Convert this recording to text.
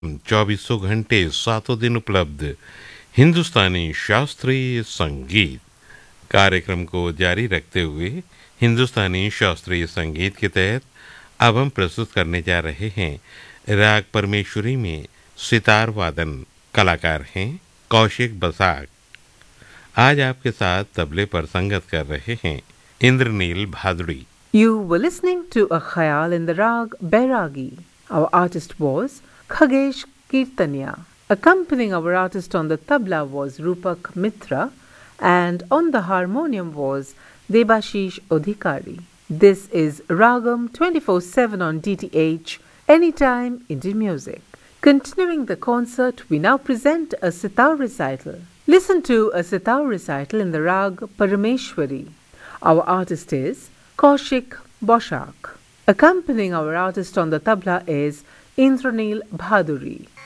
24 घंटे 7 दिन उपलब्ध हिंदुस्तानी शास्त्रीय संगीत कार्यक्रम को जारी रखते हुए हिंदुस्तानी शास्त्रीय संगीत के तहत अब हम प्रस्तुत करने जा रहे हैं राग परमेश्वरी में सितार वादन। कलाकार हैं कौशिक बसाक। आज आपके साथ तबले पर संगत कर रहे हैं Indranil Bhaduri. You were listening to a khayal in the rag Bairagi. Our artist was Khagesh Kirtania. Accompanying our artist on the tabla was Rupak Mitra, and on the harmonium was Debashish Odhikari. This is Ragam 24/7 on DTH, anytime Indian music. Continuing the concert, we now present a sitar recital. Listen to a sitar recital in the rag Parameshwari. Our artist is Kaushik Boshak. Accompanying our artist on the tabla is Indranil Bhaduri.